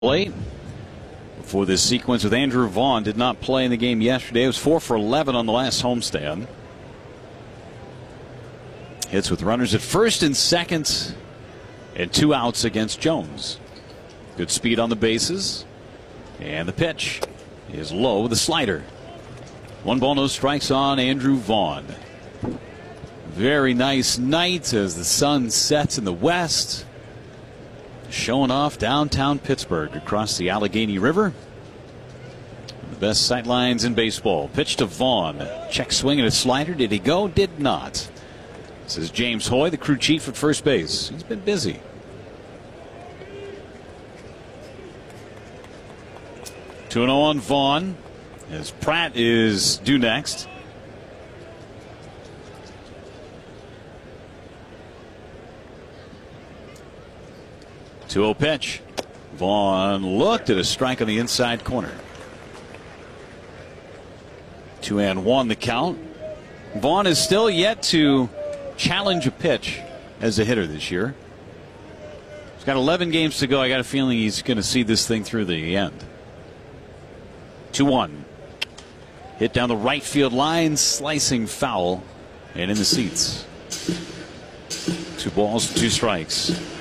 Late for this sequence with Andrew Vaughn. Did not play in the game yesterday. It was 4 for 11 on the last homestand. Hits with runners at first and second and 2 outs against Jones. Good speed on the bases. And the pitch is low with a slider. 1 ball, no strikes on Andrew Vaughn. Very nice night as the sun sets in the west. Showing off downtown Pittsburgh across the Allegheny River. The best sight lines in baseball. Pitch to Vaughn. Check swing and a slider. Did he go? Did not. This is James Hoy, the crew chief at first base. He's been busy. Two and 0 on Vaughn as Pratt is due next. 2-0 pitch. Vaughn looked at a strike on the inside corner. 2-1 the count. Vaughn is still yet to challenge a pitch as a hitter this year. He's got 11 games to go. I got a feeling he's going to see this thing through the end. 2-1. Hit down the right field line, slicing foul, and in the seats. 2 balls, 2 strikes.